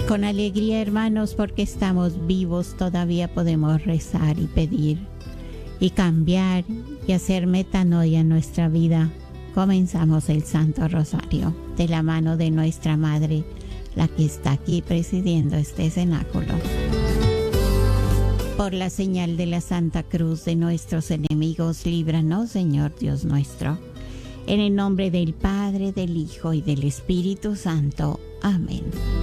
Con alegría, hermanos, porque estamos vivos, todavía podemos rezar y pedir y cambiar y hacer metanoia en nuestra vida. Comenzamos el Santo Rosario de la mano de nuestra Madre, la que está aquí presidiendo este cenáculo. Por la señal de la Santa Cruz de nuestros enemigos, líbranos, Señor Dios nuestro. En el nombre del Padre, del Hijo y del Espíritu Santo. Amén.